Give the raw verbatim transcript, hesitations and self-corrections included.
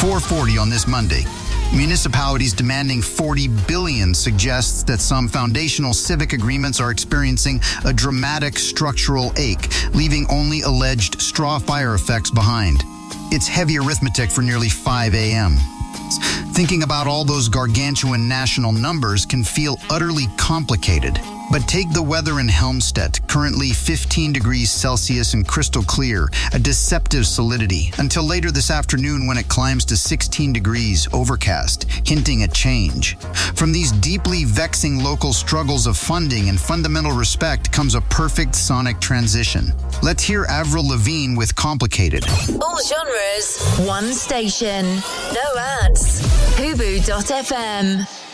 four forty on this Monday. Municipalities demanding forty billion dollars suggests that some foundational civic agreements are experiencing a dramatic structural ache, leaving only alleged straw fire effects behind. It's heavy arithmetic for nearly five a.m. Thinking about all those gargantuan national numbers can feel utterly complicated. But take the weather in Helmstedt, currently fifteen degrees Celsius and crystal clear, a deceptive solidity, until later this afternoon when it climbs to sixteen degrees, overcast, hinting at change. From these deeply vexing local struggles of funding and fundamental respect comes a perfect sonic transition. Let's hear Avril Lavigne with Complicated. All genres, one station, no ads. Hubu dot f m.